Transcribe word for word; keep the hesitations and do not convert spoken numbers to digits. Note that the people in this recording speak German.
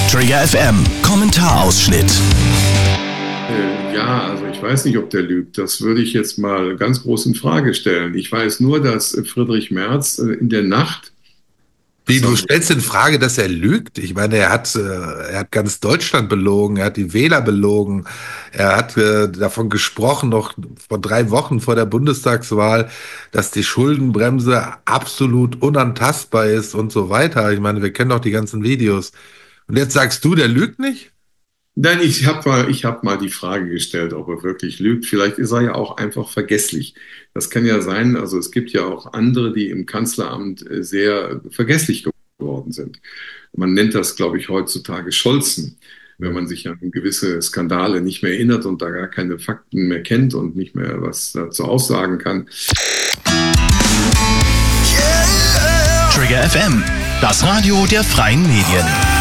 Trigger F M, Kommentarausschnitt. Äh, ja, also ich weiß nicht, ob der lügt. Das würde ich jetzt mal ganz groß in Frage stellen. Ich weiß nur, dass Friedrich Merz äh, in der Nacht... Wie, du stellst in Frage, dass er lügt? Ich meine, er hat, äh, er hat ganz Deutschland belogen, er hat die Wähler belogen, er hat äh, davon gesprochen, noch vor drei Wochen vor der Bundestagswahl, dass die Schuldenbremse absolut unantastbar ist und so weiter. Ich meine, wir kennen doch die ganzen Videos. Und jetzt sagst du, der lügt nicht? Nein, ich habe mal, ich hab mal die Frage gestellt, ob er wirklich lügt. Vielleicht ist er ja auch einfach vergesslich. Das kann ja sein, also es gibt ja auch andere, die im Kanzleramt sehr vergesslich geworden sind. Man nennt das, glaube ich, heutzutage Scholzen, wenn man sich an gewisse Skandale nicht mehr erinnert und da gar keine Fakten mehr kennt und nicht mehr was dazu aussagen kann. Trigger F M, das Radio der freien Medien.